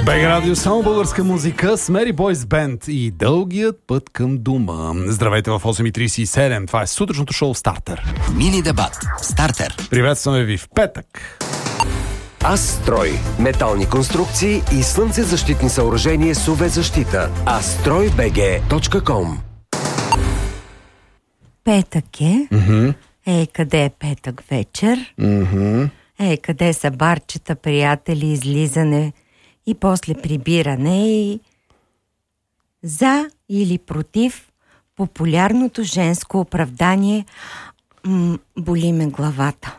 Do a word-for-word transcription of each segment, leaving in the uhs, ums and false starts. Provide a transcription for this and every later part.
БГ Радио, само българска музика с Mary Boys Band и дългият път към дома. Здравейте в осем и тридесет и седем. Това е сутрешното шоу Стартер. Мини дебат. Стартер. Приветстваме ви в петък. Астрой. Метални конструкции и слънцезащитни съоръжения с ю ви защита. астрой би джи точка ком. Петък е. Mm-hmm. Ей, къде е петък вечер? Mm-hmm. Ей, къде са барчета, приятели, излизане и после прибиране и за или против популярното женско оправдание м- боли ме главата.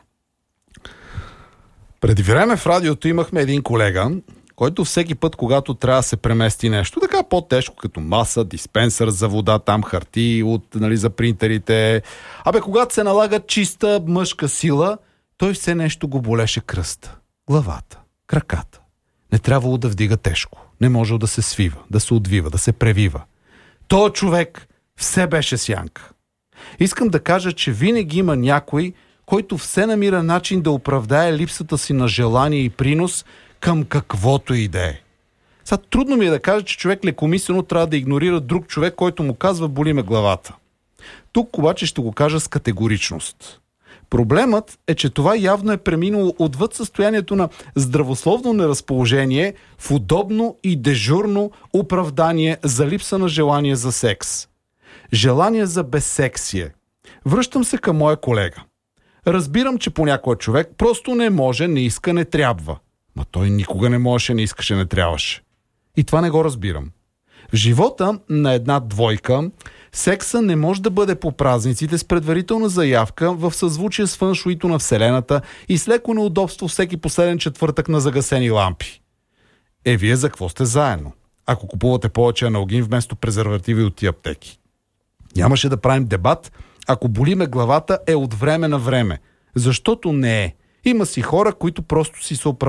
Преди време в радиото имахме един колега, който всеки път, когато трябва да се премести нещо, така по-тежко, като маса, диспенсър за вода, там хартии от, нали, за принтерите. Абе, когато се налага чиста мъжка сила, той все нещо го болеше кръста. Главата, краката. Не трябвало да вдига тежко. Не можел да се свива, да се отвива, да се превива. Той човек все беше сянка. Искам да кажа, че винаги има някой, който все намира начин да оправдае липсата си на желание и принос към каквото и да е. Сега трудно ми е да кажа, че човек лекомислено трябва да игнорира друг човек, който му казва боли ме главата. Тук обаче ще го кажа с категоричност. Проблемът е, че това явно е преминало отвъд състоянието на здравословно неразположение в удобно и дежурно оправдание за липса на желание за секс. Желание за безсексие. Връщам се към моя колега. Разбирам, че понякога човек просто не може, не иска, не трябва. Ма той никога не можеше, не искаше, не трябваше. И това не го разбирам. В живота на една двойка секса не може да бъде по празниците с предварителна заявка в съзвучие с фъншуито на Вселената и с леко неудобство всеки последен четвъртък на загасени лампи. Е, вие за какво сте заедно, ако купувате повече аналгин вместо презервативи от тия аптеки? Нямаше да правим дебат, ако боли ме главата е от време на време. Защото не е. Има си хора, които просто си се оправдават.